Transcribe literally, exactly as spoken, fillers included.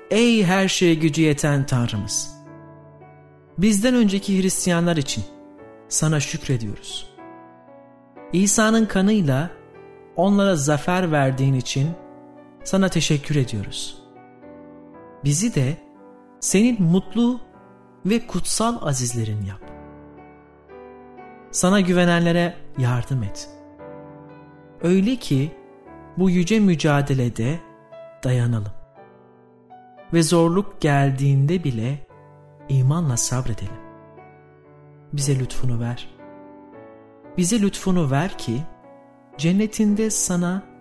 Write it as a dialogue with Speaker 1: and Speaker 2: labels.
Speaker 1: Ey her şeye gücü yeten Tanrımız! Bizden önceki Hristiyanlar için sana şükrediyoruz. İsa'nın kanıyla onlara zafer verdiğin için sana teşekkür ediyoruz. Bizi de senin mutlu ve kutsal azizlerin yap. Sana güvenenlere yardım et. Öyle ki bu yüce mücadelede dayanalım. Ve zorluk geldiğinde bile imanla sabredelim. Bize lütfunu ver. Bize lütfunu ver ki cennetinde sana